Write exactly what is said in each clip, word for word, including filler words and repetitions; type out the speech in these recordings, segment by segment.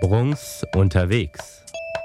Brunks unterwegs.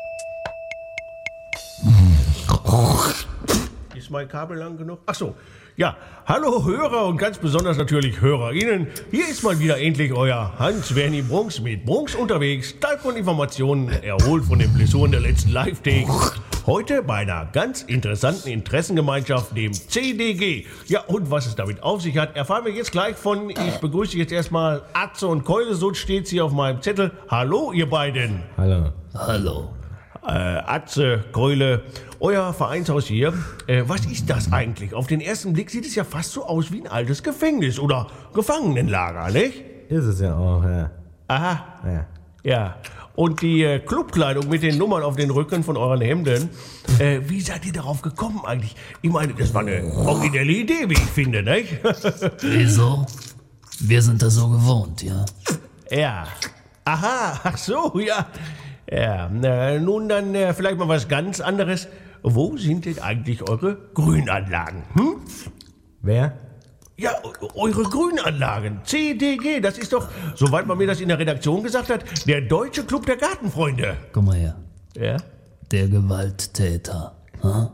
Ist mein Kabel lang genug? Ach so. Ja, hallo Hörer und ganz besonders natürlich HörerInnen. Hier ist mal wieder endlich euer Hans-Werni Brunks mit Brunks unterwegs. Talk und Informationen erholt von den Blessuren der letzten Live-Takes. Heute bei einer ganz interessanten Interessengemeinschaft, dem C D G. Ja, und was es damit auf sich hat, erfahren wir jetzt gleich von, ich begrüße jetzt erstmal Atze und Keule, so steht's hier auf meinem Zettel. Hallo, ihr beiden. Hallo. Hallo. Äh, Atze, Keule, euer Vereinshaus hier, äh, was ist das eigentlich? Auf den ersten Blick sieht es ja fast so aus wie ein altes Gefängnis oder Gefangenenlager, nicht? Ist es ja auch, ja. Aha, ja. ja. Und die äh, Clubkleidung mit den Nummern auf den Rücken von euren Hemden, äh, wie seid ihr darauf gekommen eigentlich? Ich meine, das war eine originelle Idee, wie ich finde, nicht? Wieso? Wir sind das so gewohnt, ja. Ja. Aha, ach so, ja. Ja, na, nun dann äh, vielleicht mal was ganz anderes. Wo sind denn eigentlich eure Grünanlagen? Hm? Wer? Ja, e- eure Grünanlagen. C D G, das ist doch, soweit man mir das in der Redaktion gesagt hat, der Deutsche Club der Gartenfreunde. Guck mal her. Ja? Der Gewalttäter. Ha?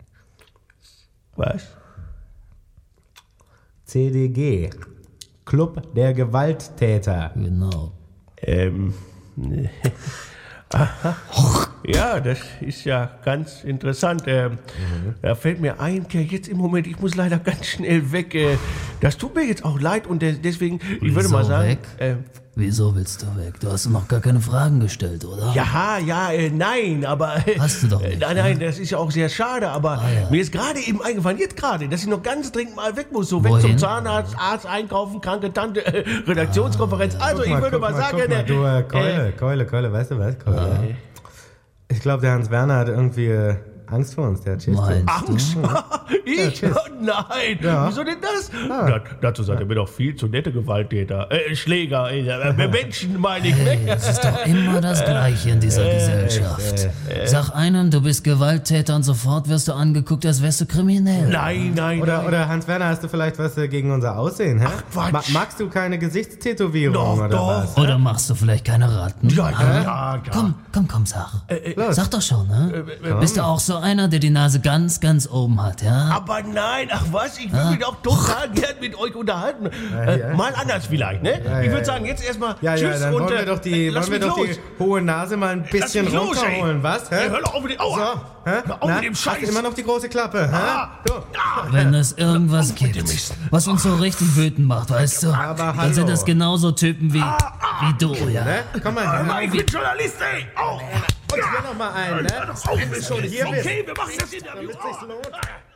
Was? C D G. Club der Gewalttäter. Genau. Ähm. Aha. Ja, das ist ja ganz interessant. Ähm, mhm. Da fällt mir ein, Kerl, jetzt im Moment, ich muss leider ganz schnell weg. Äh, das tut mir jetzt auch leid und des- deswegen, ich Wieso würde mal sagen. weg? Äh, Wieso willst du weg? Du hast noch gar keine Fragen gestellt, oder? ja, ja, äh, nein, aber. Äh, Hast du doch nicht, Nein, nein, das ist ja auch sehr schade, aber Ah, ja. mir ist gerade eben eingefallen, jetzt gerade, dass ich noch ganz dringend mal weg muss. So weg Wohin? zum Zahnarzt, Arzt, einkaufen, kranke Tante, äh, Redaktionskonferenz. Also, Guck ich würde guck mal, sagen. guck mal, äh, du, äh, Keule, äh, Keule, Keule, weißt du was, Keule? Ich glaube, der Hans-Werner hat irgendwie äh, Angst vor uns, der hat Schiss vor uns. Meinst du? Angst? Ich? tschüss. Nein. Ja. Wieso denn das? Ah. Da, dazu seid ihr mir doch viel zu nette Gewalttäter. Äh, Schläger, äh, äh, Menschen meine ich. Hey, Ne? es ist doch immer das Gleiche in dieser Gesellschaft. Sag einem, du bist Gewalttäter und sofort wirst du angeguckt, als wärst du kriminell. Nein, nein, Oder, nein. oder Hans-Werner, hast du vielleicht was äh, gegen unser Aussehen, hä? Ach, Quatsch. Ma- magst du keine Gesichtstätowierung Doch, oder doch. was? Oder machst du vielleicht keine Ratten? Ja, Ah, ja, ja, ja. Komm, komm, komm, sag. Los. Sag doch schon, ne? Bist du auch so einer, der die Nase ganz, ganz oben hat, ja? Aber nein, ach was, ich würde mich doch total gern mit euch unterhalten. Äh, ja. mal anders vielleicht, ne? Ja, ich ja, würde ja. sagen, jetzt erstmal Ja, tschüss ja, dann und wollen wir äh, doch die, lass wollen wir mich doch los. die hohe Nase mal ein bisschen mich los, ey. runterholen, was? Hä? Ey, hör doch auf mit dem, aua. So, hä? Hör auf Na, mit dem hast Scheiß. immer noch die große Klappe, hä? Ah. Du. Wenn es irgendwas gibt, was uns so richtig wütend macht, weißt du, Aber dann sind hallo. das genauso Typen wie, wie du, ja. Ne? Komm mal her. Mann, ich bin Journalist, ey. Au. Und hier noch mal einen, ne? Hör doch auf, Schon hier bist. okay, wir machen das Interview. Damit sich's lohnt.